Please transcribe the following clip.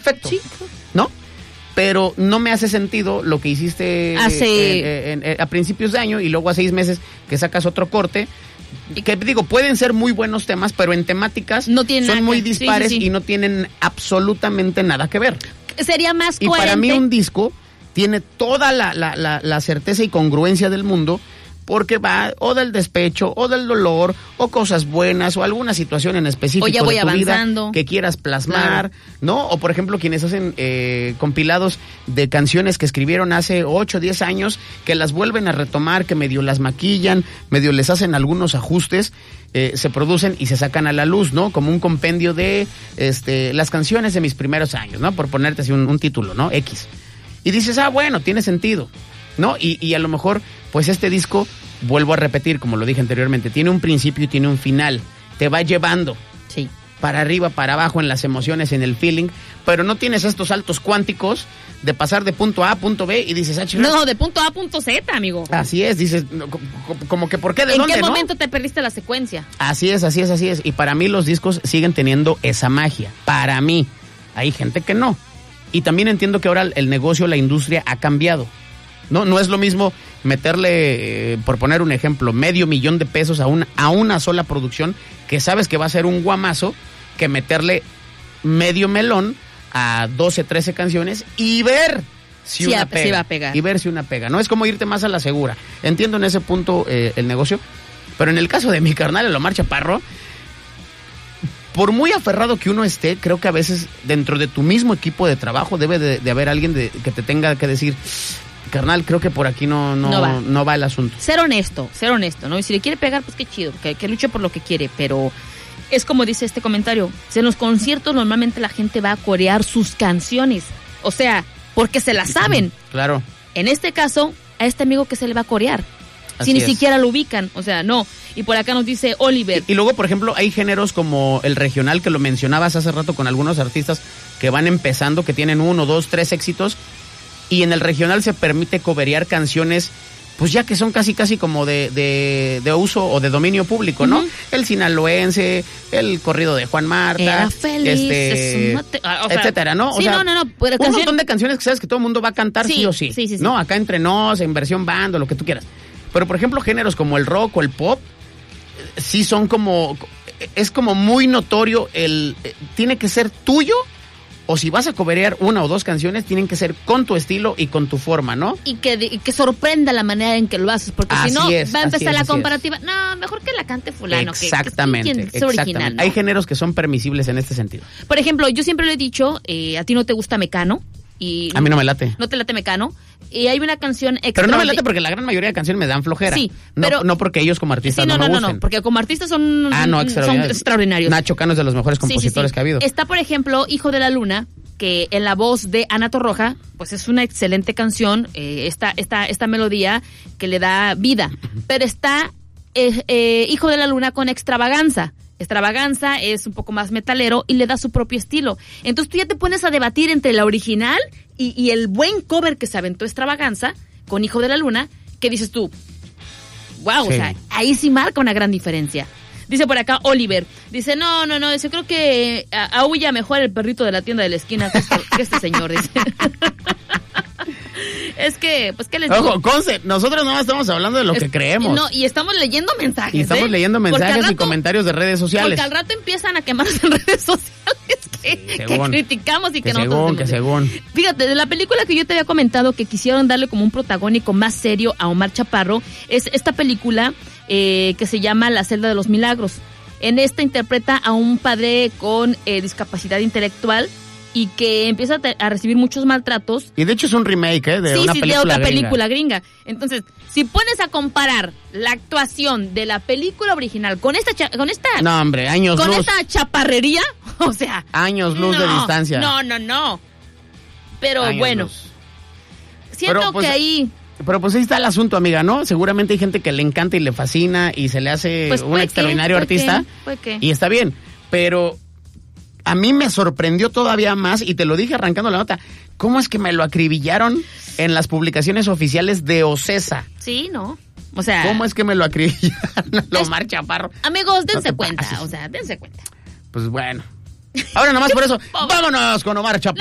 perfecto, Sí. ¿no? Pero no me hace sentido lo que hiciste a principios de año y luego a 6 meses que sacas otro corte. Que digo, pueden ser muy buenos temas, pero en temáticas no son muy dispares y no tienen absolutamente nada que ver. Sería más coherente. Y para mí un disco tiene toda la certeza y congruencia del mundo, porque va o del despecho, o del dolor, o cosas buenas, o alguna situación en específico de tu vida que quieras plasmar, ¿no? O por ejemplo, quienes hacen compilados de canciones que escribieron hace 8 o 10 años, que las vuelven a retomar, que medio las maquillan, medio les hacen algunos ajustes, se producen y se sacan a la luz, ¿no? Como un compendio de las canciones de mis primeros años, ¿no? Por ponerte así un título, ¿no? X. Y dices, bueno, tiene sentido, ¿no? Y a lo mejor, pues este disco, vuelvo a repetir, como lo dije anteriormente, tiene un principio y tiene un final. Te va llevando para arriba, para abajo en las emociones, en el feeling, pero no tienes estos saltos cuánticos de pasar de punto A a punto B y dices, no, de punto A a punto Z, amigo. Así es, dices, como que ¿por qué? ¿De dónde? ¿En qué momento te perdiste la secuencia? Así es. Y para mí los discos siguen teniendo esa magia. Para mí. Hay gente que no. Y también entiendo que ahora el negocio, la industria ha cambiado. No es lo mismo meterle, por poner un ejemplo, $500,000 a una sola producción que sabes que va a ser un guamazo, que meterle medio melón a 12, 13 canciones y ver si una pega. Sí va a pegar. Y ver si una pega. No es como irte más a la segura. Entiendo en ese punto el negocio, pero en el caso de mi carnal, el Omar Chaparro, por muy aferrado que uno esté, creo que a veces dentro de tu mismo equipo de trabajo debe de haber alguien que te tenga que decir, carnal, creo que por aquí no va el asunto. Ser honesto, ¿no? Y si le quiere pegar, pues qué chido, que luche por lo que quiere, pero es como dice este comentario, en los conciertos normalmente la gente va a corear sus canciones, o sea, porque se las saben. Claro. En este caso, a este amigo que se le va a corear, si ni siquiera lo ubican, o sea, no. Y por acá nos dice Oliver. Y luego, por ejemplo, hay géneros como el regional, que lo mencionabas hace rato con algunos artistas que van empezando, que tienen 1, 2, 3 éxitos, y en el regional se permite coverear canciones, pues ya que son casi como de uso o de dominio público, ¿no? El sinaloense, el corrido de Juan Marta, Era feliz, etcétera, ¿no? Sí, no. Un montón de canciones que sabes que todo el mundo va a cantar sí o sí. Sí. ¿No? Acá entre nos, en versión bando, lo que tú quieras. Pero, por ejemplo, géneros como el rock o el pop, sí son es como muy notorio tiene que ser tuyo, o si vas a coverear 1 o 2 canciones, tienen que ser con tu estilo y con tu forma, ¿no? Y que sorprenda la manera en que lo haces, porque si no, va a empezar la comparativa. No, mejor que la cante fulano. Exactamente. Que es original, ¿no? Hay géneros que son permisibles en este sentido. Por ejemplo, yo siempre le he dicho, a ti no te gusta Mecano. Y a mí no me late. No te late Mecano. Y hay una canción Pero no me late porque la gran mayoría de canciones me dan flojera. Sí, pero no porque ellos como artistas no me gusten. No, porque como artistas son extraordinarios. Nacho Cano es de los mejores compositores que ha habido. Está, por ejemplo, Hijo de la Luna, que en la voz de Ana Torroja, pues es una excelente canción, esta melodía que le da vida. Pero está Hijo de la Luna con Extravaganza. Extravaganza es un poco más metalero y le da su propio estilo. Entonces tú ya te pones a debatir entre la original y el buen cover que se aventó Extravaganza con Hijo de la Luna, que dices tú, wow, sí. O sea, ahí sí marca una gran diferencia. Dice por acá Oliver, dice, no, yo creo que aúlla mejor el perrito de la tienda de la esquina que este señor, dice. Es que, pues, ¿qué les digo? Ojo, Conce, nosotros no estamos hablando de lo que creemos. No, y estamos leyendo mensajes. Y estamos leyendo mensajes y comentarios de redes sociales. Porque al rato empiezan a quemarse en redes sociales que criticamos y que nosotros... según. Fíjate, de la película que yo te había comentado que quisieron darle como un protagónico más serio a Omar Chaparro, es esta película que se llama La celda de los milagros. En esta interpreta a un padre con discapacidad intelectual y que empieza a recibir muchos maltratos. Y de hecho es un remake, de una película de otra gringa. Película gringa. Entonces, si pones a comparar la actuación de la película original con esta no, hombre, años con luz. Esta chaparrería, o sea, años luz de distancia. No. Pero años bueno, luz. Siento pues, que ahí... Pero pues ahí está el asunto, amiga, ¿no? Seguramente hay gente que le encanta y le fascina y se le hace pues un extraordinario artista. Y está bien, pero a mí me sorprendió todavía más, y te lo dije arrancando la nota, ¿cómo es que me lo acribillaron en las publicaciones oficiales de Ocesa? Sí, ¿no? O sea... ¿Cómo es que me lo acribillaron Omar Chaparro? Amigos, dense cuenta, pases. O sea, dense cuenta. Pues bueno. Ahora nomás por eso, vámonos con Omar Chaparro.